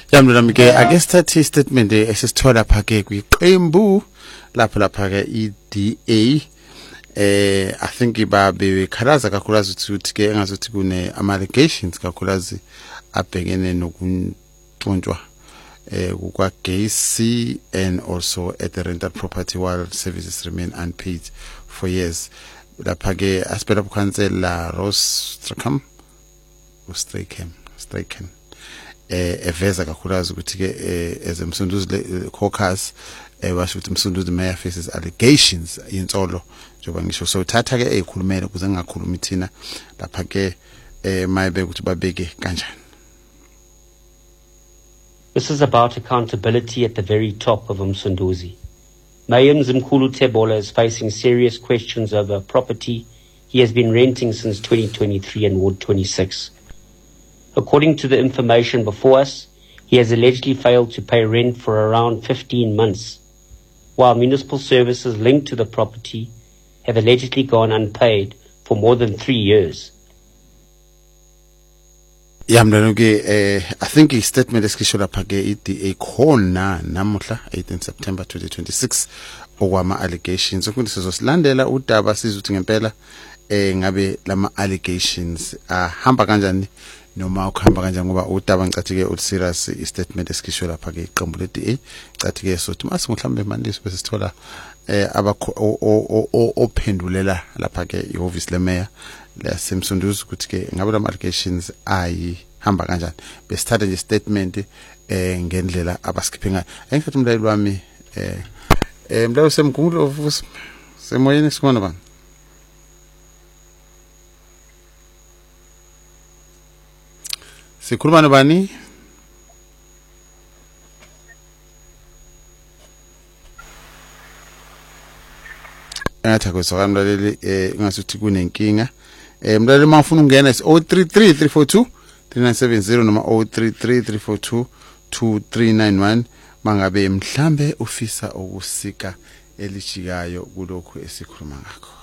Yamlami ke ake sithathe statement esisithola phake kwiqembu lapha ke iDA I think ibabe khalaza kakhulukazi ukuthi ke engazothi kune allegations kakhulukazi abhekene nokuntshontshwa kukagesi and also at the rental property while services remain unpaid for years. Lapha ke aspect of council la Ross Strachan eveza kakhulukazi ukuthi ke ezemsunduzi caucus washo ukuthi umsunduzi mayor faces allegations insolo njengoba ngisho so thatha ke eyikhulumela ukuze ngingakhulumi thina lapha ke mayibe ukuthi babeke kanjani. This is about accountability at the very top of Umsunduzi. Mayor Mzimkhulu Tebola is facing serious questions over property he has been renting since 2023 in Ward 26. According to the information before us, he has allegedly failed to pay rent for around 15 months, while municipal services linked to the property have allegedly gone unpaid for more than 3 years. I think his statement esikisho lapha ke iDA khona namuhla 18 September 2026 okwama allegations ukuthi sizosilandela udaba sizuthi ngempela ngabe lama allegations ahamba kanjani noma ukuhamba kanjani ngoba udaba ngicathi ke ul serious statement esikisho lapha ke iqembu leDA ngicathi ke sothi mase mhlambe mandiso bese sithola abakho ophendulela lapha ke ihhovisi leMayor lasemsunduzi ukuthi ke ngabe lama allegations hamba kanjani besithatha nje statement ngendlela abasikiphe ngayo engithi umlayeli wami mlayo semgulo semoyeni sikona bani sikhuluma nobani ngathi akwesaka mlaleli ngasuthi kunenkinga mlaleli mangifuna ungena 033 342 3970 noma 033 342 2391 mangabe mhlambe ufisa ukusika elijikayo kulokho esikhuluma ngakho.